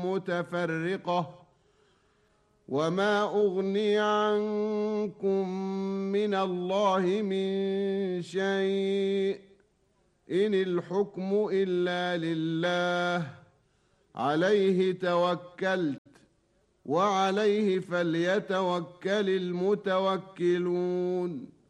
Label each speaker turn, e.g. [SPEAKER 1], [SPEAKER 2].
[SPEAKER 1] متفرقة وما أغني عنكم من الله من شيء إن الحكم إلا لله عليه توكلت وعليه فليتوكل المتوكلون